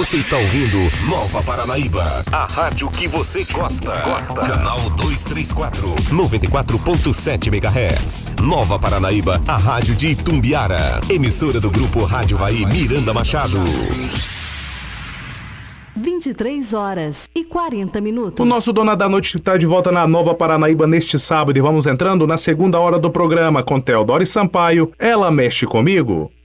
Você está ouvindo Nova Paranaíba, a rádio que você gosta. Canal 234, 94.7 MHz. Nova Paranaíba, a rádio de Itumbiara. Emissora do Grupo Rádio Vai Miranda Machado. 23h40. O nosso Dona da Noite está de volta na Nova Paranaíba neste sábado e vamos entrando na segunda hora do programa com Teodoro Sampaio. Ela mexe comigo.